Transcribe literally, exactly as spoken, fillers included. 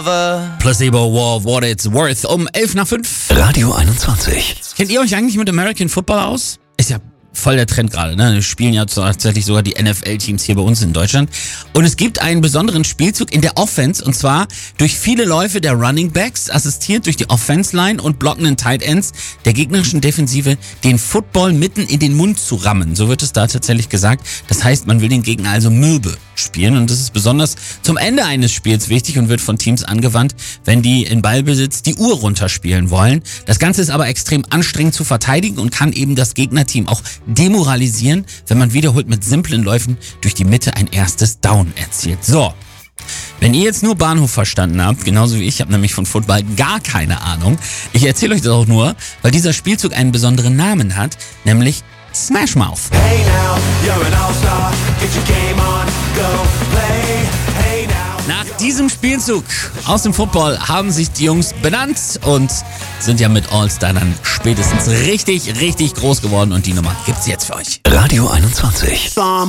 Placebo War, What It's Worth, um elf nach fünf. Radio einundzwanzig. Kennt ihr euch eigentlich mit American Football aus? Ist ja voll der Trend gerade, ne? Wir spielen ja tatsächlich sogar die N F L-Teams hier bei uns in Deutschland. Und es gibt einen besonderen Spielzug in der Offense, und zwar durch viele Läufe der Running Backs, assistiert durch die Offense-Line und blockenden Tight Ends der gegnerischen Defensive, den Football mitten in den Mund zu rammen. So wird es da tatsächlich gesagt. Das heißt, man will den Gegner also mürbe spielen, und das ist besonders zum Ende eines Spiels wichtig und wird von Teams angewandt, wenn die in Ballbesitz die Uhr runterspielen wollen. Das Ganze ist aber extrem anstrengend zu verteidigen und kann eben das Gegnerteam auch demoralisieren, wenn man wiederholt mit simplen Läufen durch die Mitte ein erstes Down erzielt. So, wenn ihr jetzt nur Bahnhof verstanden habt, genauso wie ich, ich habe nämlich von Football gar keine Ahnung. Ich erzähle euch das auch nur, weil dieser Spielzug einen besonderen Namen hat, nämlich Smash Mouth. Hey now, you're an all-star, get your game on, go play, hey now. Nach diesem Spielzug aus dem Football haben sich die Jungs benannt und sind ja mit All-Star dann spätestens richtig, richtig groß geworden, und die Nummer gibt's jetzt für euch. Radio einundzwanzig.